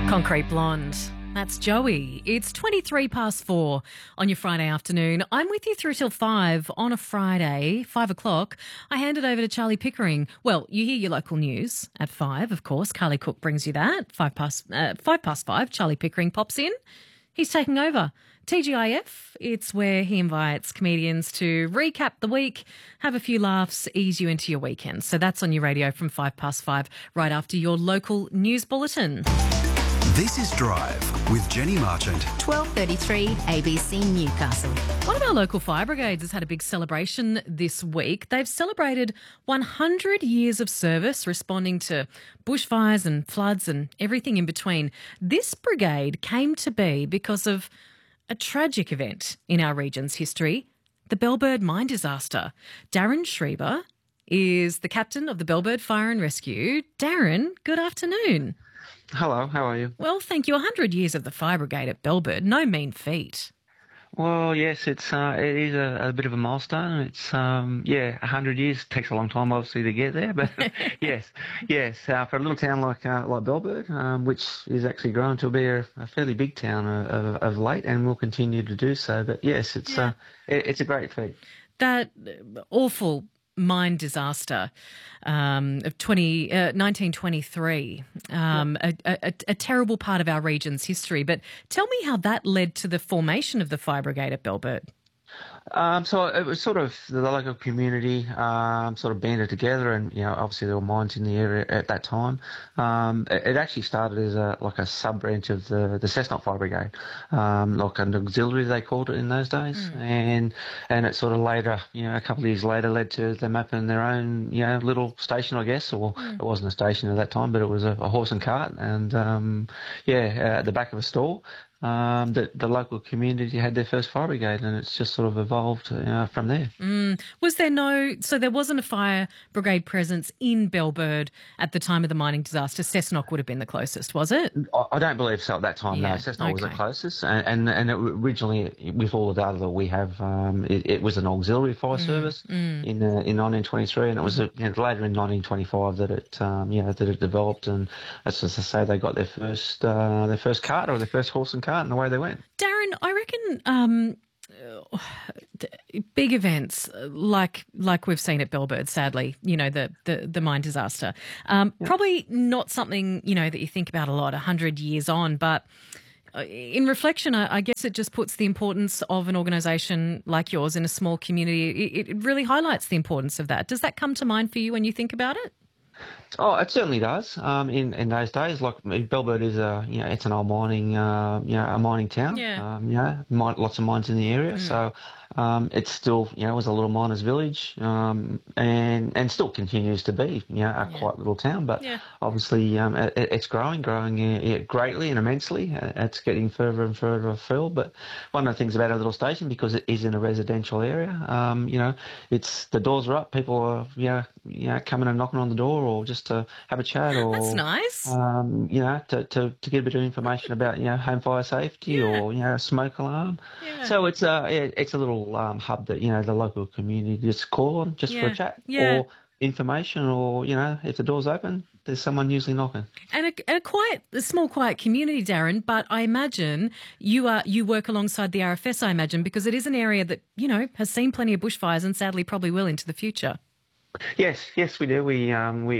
Concrete Blonde. That's Joey. It's 23 past 4 on your Friday afternoon. I'm with you through till 5 on a Friday, 5 o'clock. I hand it over to Charlie Pickering. Well, you hear your local news at 5, of course. Carly Cook brings you that. 5 past 5, Charlie Pickering pops in. He's taking over. TGIF, it's where he invites comedians to recap the week, have a few laughs, ease you into your weekend. So that's on your radio from 5 past 5, right after your local news bulletin. This is Drive with Jenny Marchant. 12:33 ABC Newcastle. One of our local fire brigades has had a big celebration this week. They've celebrated 100 years of service responding to bushfires and floods and everything in between. This brigade came to be because of a tragic event in our region's history, the Bellbird mine disaster. Darren Schreiber is the captain of the Bellbird Fire and Rescue. Darren, good afternoon. Hello, how are you? Well, thank you. 100 years of the fire brigade at Bellbird, no mean feat. Well, yes, it is a bit of a milestone. It's 100 years takes a long time, obviously, to get there. But yes, for a little town like Bellbird, which is actually grown to be a fairly big town of late, and will continue to do so. But yes, it's a great feat. That awful mine disaster of 1923, a terrible part of our region's history. But tell me how that led to the formation of the fire brigade at Bellbird. So it was sort of the local community sort of banded together, and obviously there were mines in the area at that time. It actually started as a sub branch of the Cessnock Fire Brigade, like an auxiliary they called it in those days, and it sort of later, a couple of years later, led to them opening their own little station, I guess, or it wasn't a station at that time, but it was a horse and cart, and at the back of a store. The local community had their first fire brigade, and it's just sort of evolved from there. Was there so there wasn't a fire brigade presence in Bellbird at the time of the mining disaster? Cessnock would have been the closest, was it? I don't believe so at that time, no. Cessnock was the closest, and it originally, with all the data that we have, it was an auxiliary fire service in 1923, and it was later in 1925 that it developed, and as I say, they got their first cart, or their first horse and cart, and away they went. Darren, I reckon big events like we've seen at Bellbird, sadly, the mine disaster, probably not something, that you think about a lot 100 years on, but in reflection, I guess it just puts the importance of an organisation like yours in a small community. It really highlights the importance of that. Does that come to mind for you when you think about it? Oh, it certainly does. In those days, like Bellbird is it's an old mining, a mining town. Yeah. Lots of mines in the area. So it's still, it was a little miners' village, and still continues to be, a quiet little town. But obviously, it's growing greatly and immensely. It's getting further and further afield. But one of the things about our little station, because it is in a residential area, it's the doors are up. People are, coming and knocking on the door, or just to have a chat, or that's nice. To get a bit of information about home fire safety, or smoke alarm. So it's a little hub that the local community just call on just for a chat or information, or if the door's open, there's someone usually knocking. And a small quiet community, Darren. But I imagine you work alongside the RFS. I imagine, because it is an area that has seen plenty of bushfires and sadly probably will into the future. Yes, we do. We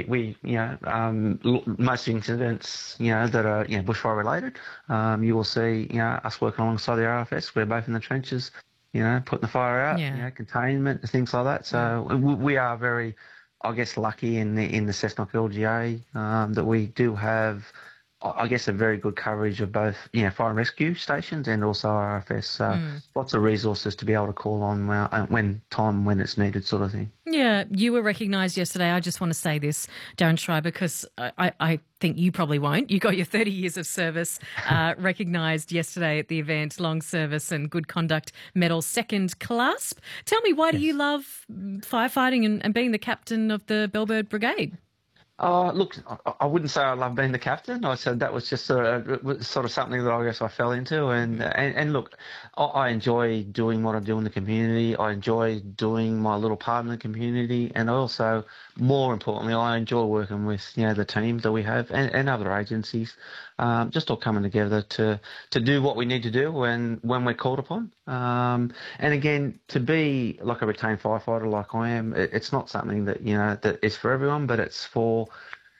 most incidents, that are bushfire related, you will see us working alongside the RFS. We're both in the trenches, putting the fire out, containment, things like that. So we are very, I guess, lucky in the Cessnock LGA that we do have, I guess, a very good coverage of both, fire and rescue stations and also RFS. So lots of resources to be able to call on when it's needed, sort of thing. Yeah, you were recognised yesterday. I just want to say this, Darren Schreiber, because I think you probably won't. You got your 30 years of service recognised yesterday at the event, Long Service and Good Conduct Medal, second clasp. Tell me, why do you love firefighting and being the captain of the Bellbird Brigade? Look, I wouldn't say I love being the captain. I said that was just sort of something that I guess I fell into. And look, I enjoy doing what I do in the community. I enjoy doing my little part in the community, and also, more importantly, I enjoy working with the teams that we have and other agencies, just all coming together to do what we need to do when we're called upon. And again, to be like a retained firefighter like I am, it's not something that that is for everyone, but it's for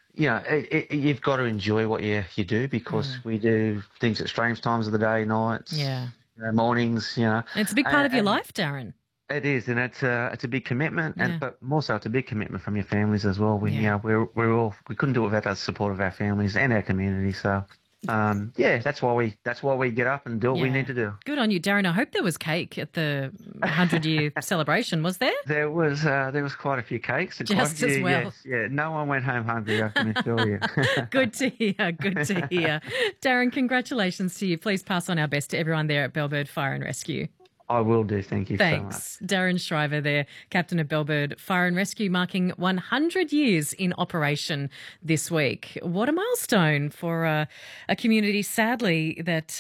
you've got to enjoy what you do, because we do things at strange times of the day, nights, mornings. It's a big part of your life, Darren. It is, and it's a big commitment, but more so, it's a big commitment from your families as well. We couldn't do it without the support of our families and our community. So. That's why we get up and do what we need to do. Good on you, Darren. I hope there was cake at the 100-year celebration. Was there? There was quite a few cakes. Just as well. Yes, yeah. No one went home hungry, I can assure you. Good to hear. Good to hear. Darren, congratulations to you. Please pass on our best to everyone there at Bellbird Fire and Rescue. I will do. Thank you so much. Thanks. Darren Shriver there, Captain of Bellbird Fire and Rescue, marking 100 years in operation this week. What a milestone for a community, sadly, that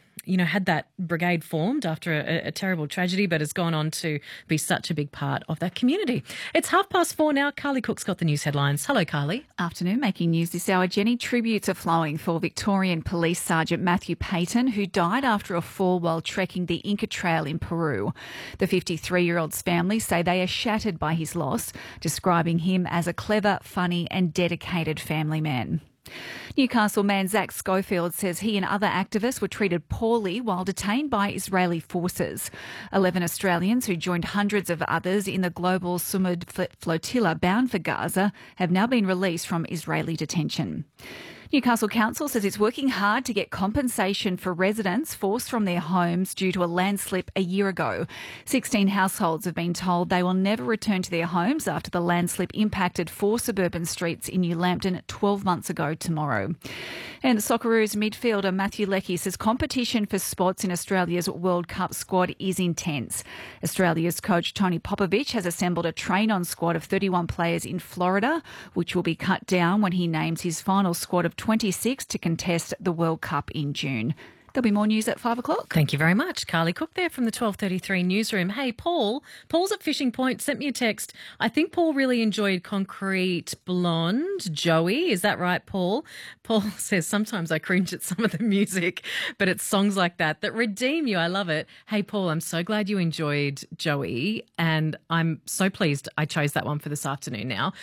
had that brigade formed after a terrible tragedy, but has gone on to be such a big part of that community. It's 4:30 now. Carly Cook's got the news headlines. Hello, Carly. Afternoon. Making news this hour, Jenny. Tributes are flowing for Victorian Police Sergeant Matthew Payton, who died after a fall while trekking the Inca Trail in Peru. The 53-year-old's family say they are shattered by his loss, describing him as a clever, funny and dedicated family man. Newcastle man Zach Schofield says he and other activists were treated poorly while detained by Israeli forces. 11 Australians who joined hundreds of others in the global Sumud flotilla bound for Gaza have now been released from Israeli detention. Newcastle Council says it's working hard to get compensation for residents forced from their homes due to a landslip a year ago. 16 households have been told they will never return to their homes after the landslip impacted 4 suburban streets in New Lambton 12 months ago tomorrow. And the Socceroos midfielder Matthew Leckie says competition for spots in Australia's World Cup squad is intense. Australia's coach Tony Popovich has assembled a train-on squad of 31 players in Florida, which will be cut down when he names his final squad of 26 to contest the World Cup in June. There'll be more news at 5 o'clock. Thank you very much. Carly Cook there from the 12:33 newsroom. Hey, Paul's at Fishing Point, sent me a text. I think Paul really enjoyed Concrete Blonde. Joey, is that right, Paul? Paul says, sometimes I cringe at some of the music, but it's songs like that redeem you. I love it. Hey, Paul, I'm so glad you enjoyed Joey, and I'm so pleased I chose that one for this afternoon now.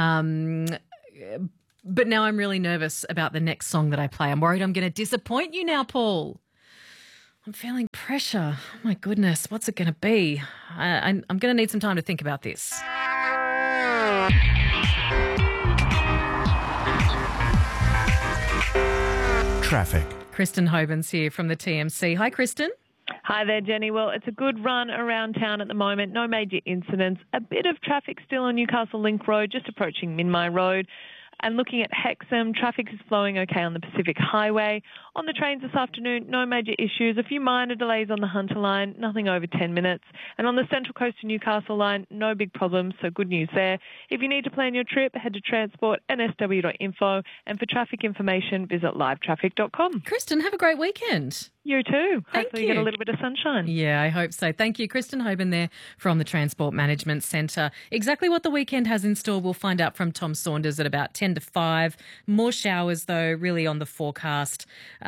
But now I'm really nervous about the next song that I play. I'm worried I'm going to disappoint you now, Paul. I'm feeling pressure. Oh, my goodness. What's it going to be? I'm going to need some time to think about this. Traffic. Kristen Hoban's here from the TMC. Hi, Kristen. Hi there, Jenny. Well, it's a good run around town at the moment. No major incidents. A bit of traffic still on Newcastle Link Road, just approaching Minmi Road. And looking at Hexham, traffic is flowing okay on the Pacific Highway. On the trains this afternoon, no major issues. A few minor delays on the Hunter line, nothing over 10 minutes. And on the Central Coast to Newcastle line, no big problems, so good news there. If you need to plan your trip, head to transport.nsw.info. And for traffic information, visit livetraffic.com. Kristen, have a great weekend. You too. Thank Hopefully you. You get a little bit of sunshine. Yeah, I hope so. Thank you. Kristen Hoban there from the Transport Management Centre. Exactly what the weekend has in store, we'll find out from Tom Saunders at about 10 to 5. More showers, though, really on the forecast.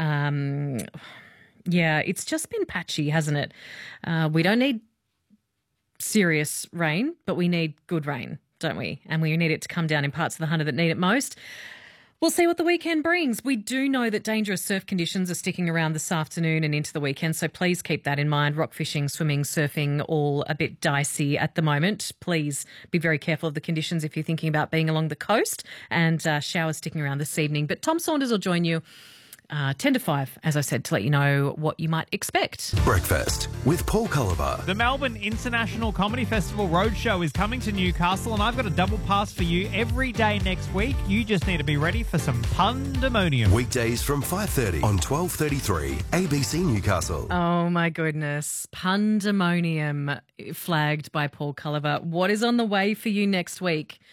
It's just been patchy, hasn't it? We don't need serious rain, but we need good rain, don't we? And we need it to come down in parts of the Hunter that need it most. We'll see what the weekend brings. We do know that dangerous surf conditions are sticking around this afternoon and into the weekend, so please keep that in mind. Rock fishing, swimming, surfing, all a bit dicey at the moment. Please be very careful of the conditions if you're thinking about being along the coast, and showers sticking around this evening. But Tom Saunders will join you 10 to 5, as I said, to let you know what you might expect. Breakfast with Paul Culliver. The Melbourne International Comedy Festival Roadshow is coming to Newcastle, and I've got a double pass for you every day next week. You just need to be ready for some pandemonium. Weekdays from 5:30 on 12:33 ABC Newcastle. Oh, my goodness. Pandemonium flagged by Paul Culliver. What is on the way for you next week?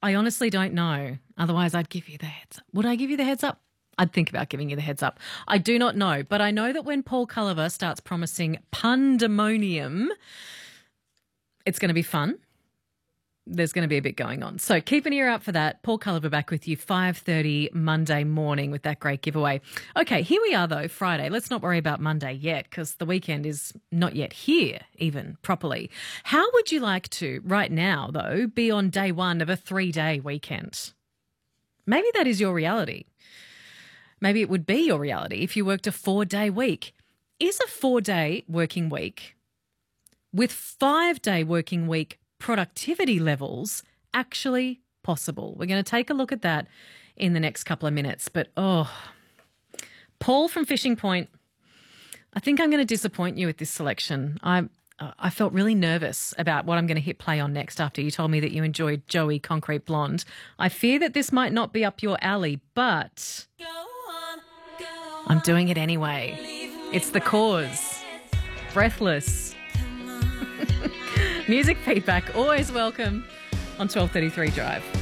I honestly don't know. Otherwise, I'd give you the heads up. Would I give you the heads up? I'd think about giving you the heads up. I do not know, but I know that when Paul Culliver starts promising pandemonium, it's going to be fun. There's going to be a bit going on. So keep an ear out for that. Paul Culliver back with you 5:30 Monday morning with that great giveaway. Okay, here we are though, Friday. Let's not worry about Monday yet because the weekend is not yet here even properly. How would you like to, right now though, be on day one of a 3-day weekend? Maybe that is your reality. Maybe it would be your reality if you worked a 4-day week. Is a 4-day working week with 5-day working week productivity levels actually possible? We're going to take a look at that in the next couple of minutes. But, Paul from Fishing Point, I think I'm going to disappoint you with this selection. I felt really nervous about what I'm going to hit play on next after you told me that you enjoyed Joey Concrete Blonde. I fear that this might not be up your alley, but I'm doing it anyway. It's The Cause. Breathless. Music feedback, always welcome on 12:33 Drive.